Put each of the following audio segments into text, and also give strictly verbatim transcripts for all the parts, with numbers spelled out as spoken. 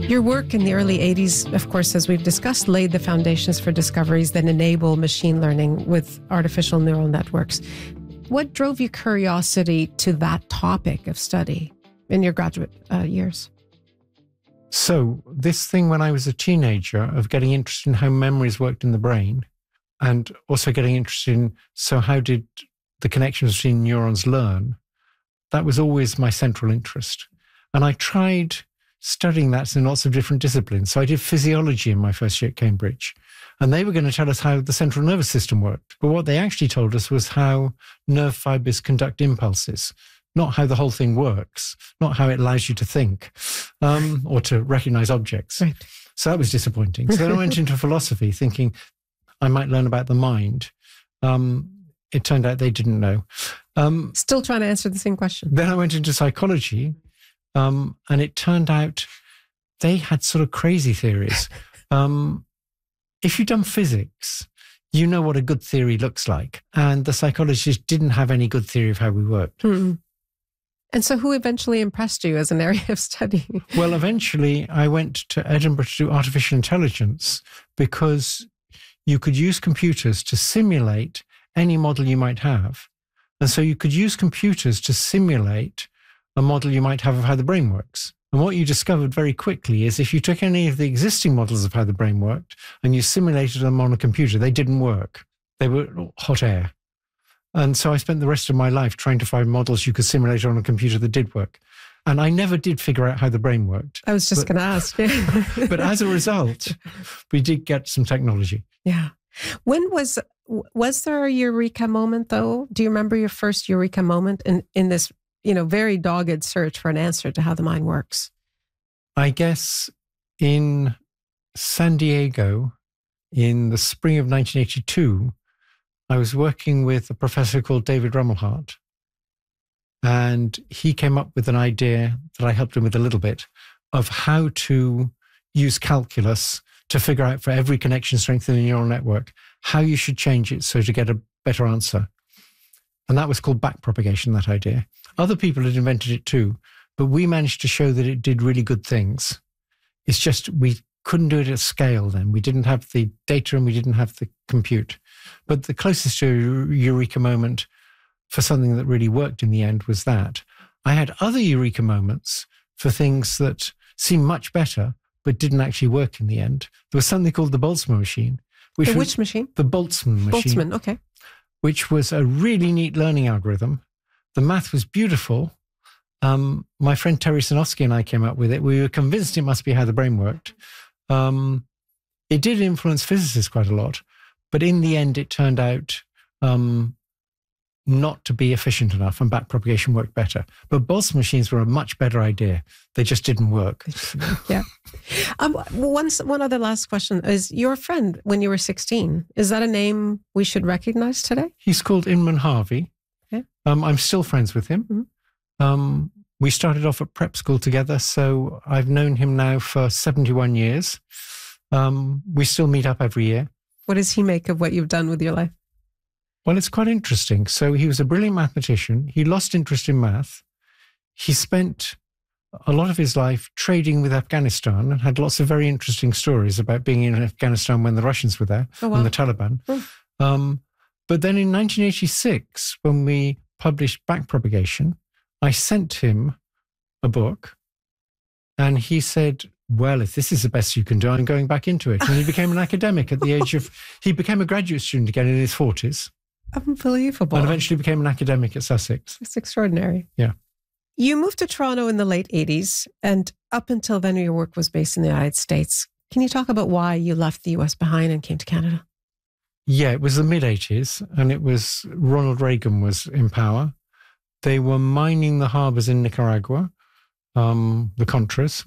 Your work in the early eighties, of course, as we've discussed, laid the foundations for discoveries that enable machine learning with artificial neural networks. What drove your curiosity to that topic of study in your graduate uh, years? So this thing when I was a teenager of getting interested in how memories worked in the brain, and also getting interested in, so how did the connections between neurons learn? That was always my central interest. And I tried studying that in lots of different disciplines. So I did physiology in my first year at Cambridge. And they were going to tell us how the central nervous system worked. But what they actually told us was how nerve fibers conduct impulses, not how the whole thing works, not how it allows you to think um, or to recognize objects. Right. So that was disappointing. So then I went into philosophy thinking I might learn about the mind. Um, it turned out they didn't know. Um, Still trying to answer the same question. Then I went into psychology, um, and it turned out they had sort of crazy theories. Um, if you've done physics, you know what a good theory looks like. And the psychologists didn't have any good theory of how we worked. Hmm. And so who eventually impressed you as an area of study? Well, eventually I went to Edinburgh to do artificial intelligence because you could use computers to simulate any model you might have. And so you could use computers to simulate a model you might have of how the brain works. And what you discovered very quickly is if you took any of the existing models of how the brain worked and you simulated them on a computer, they didn't work. They were hot air. And so I spent the rest of my life trying to find models you could simulate on a computer that did work. And I never did figure out how the brain worked. I was just going to ask. But as a result, we did get some technology. Yeah. When was, was there a eureka moment though? Do you remember your first eureka moment in, in this, you know, very dogged search for an answer to how the mind works? I guess in San Diego in the spring of nineteen eighty-two, I was working with a professor called David Rumelhart, and he came up with an idea that I helped him with a little bit of how to use calculus to figure out for every connection strength in a neural network, how you should change it so to get a better answer. And that was called backpropagation, that idea. Other people had invented it too, but we managed to show that it did really good things. It's just we couldn't do it at scale then. We didn't have the data and we didn't have the compute. But the closest to a eureka moment for something that really worked in the end was that. I had other eureka moments for things that seemed much better, but didn't actually work in the end. There was something called the Boltzmann machine. Which the was, which machine? The Boltzmann machine. Boltzmann, okay. Which was a really neat learning algorithm. The math was beautiful. Um, my friend Terry Sinofsky and I came up with it. We were convinced it must be how the brain worked. Um, it did influence physicists quite a lot, but in the end, it turned out um, not to be efficient enough, and backpropagation worked better. But Boltzmann machines were a much better idea. They just didn't work. Yeah. Um, one, one other last question is, your friend when you were sixteen, is that a name we should recognize today? He's called Inman Harvey. Okay. Um, I'm still friends with him. Mm-hmm. Um, we started off at prep school together, so I've known him now for seventy-one years. Um, we still meet up every year. What does he make of what you've done with your life? Well, it's quite interesting. So he was a brilliant mathematician. He lost interest in math. He spent a lot of his life trading with Afghanistan and had lots of very interesting stories about being in Afghanistan when the Russians were there, oh, wow. and the Taliban. Oh. Um, but then in nineteen eighty-six, when we published Backpropagation, I sent him a book and he said, well, if this is the best you can do, I'm going back into it. And he became an academic at the age of, he became a graduate student again in his forties. Unbelievable. And eventually became an academic at Sussex. It's extraordinary. Yeah. You moved to Toronto in the late eighties, and up until then, your work was based in the United States. Can you talk about why you left the U S behind and came to Canada? Yeah, it was the mid-eighties, and it was Ronald Reagan was in power. They were mining the harbors in Nicaragua, um, the Contras,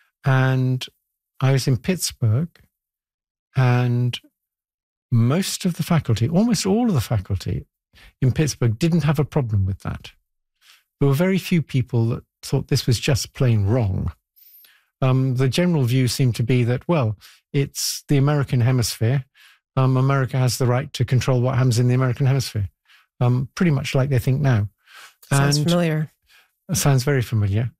and I was in Pittsburgh, and most of the faculty, almost all of the faculty in Pittsburgh didn't have a problem with that. There were very few people that thought this was just plain wrong. Um, the general view seemed to be that, well, it's the American hemisphere. Um, America has the right to control what happens in the American hemisphere, um, pretty much like they think now. Sounds and familiar. Sounds very familiar.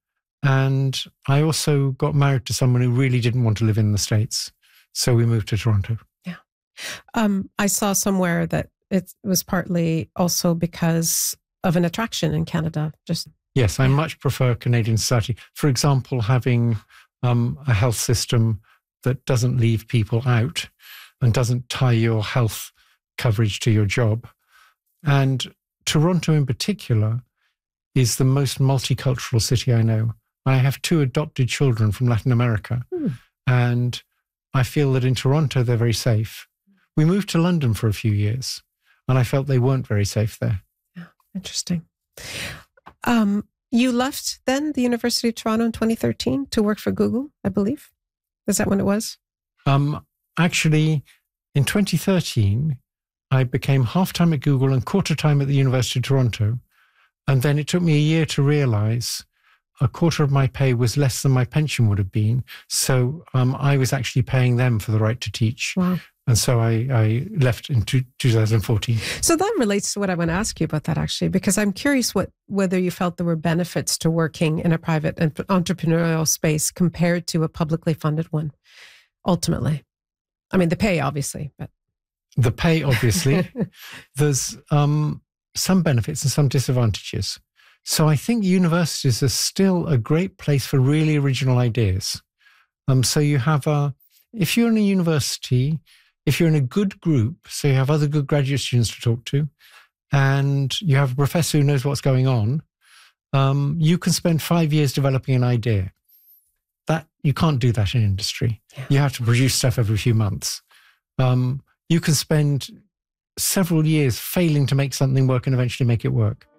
And I also got married to someone who really didn't want to live in the States. So we moved to Toronto. Yeah. Um, I saw somewhere that it was partly also because of an attraction in Canada. Just Yes, I much prefer Canadian society. For example, having um, a health system that doesn't leave people out and doesn't tie your health coverage to your job. And Toronto in particular is the most multicultural city I know. I have two adopted children from Latin America, hmm. and I feel that in Toronto, they're very safe. We moved to London for a few years, and I felt they weren't very safe there. Yeah, interesting. Um, you left then the University of Toronto in twenty thirteen to work for Google, I believe. Is that when it was? Um, actually, in twenty thirteen, I became half-time at Google and quarter-time at the University of Toronto. And then it took me a year to realize a quarter of my pay was less than my pension would have been. So um, I was actually paying them for the right to teach. Wow. And so I, I left in two, twenty fourteen. So that relates to what I want to ask you about that, actually, because I'm curious what whether you felt there were benefits to working in a private and entrepreneurial space compared to a publicly funded one, ultimately. I mean, the pay, obviously. But the pay, obviously. There's um, some benefits and some disadvantages. So I think universities are still a great place for really original ideas. Um, so you have a, if you're in a university, if you're in a good group, so you have other good graduate students to talk to, and you have a professor who knows what's going on, um, you can spend five years developing an idea. That you can't do that in industry. Yeah. You have to produce stuff every few months. Um, you can spend several years failing to make something work and eventually make it work.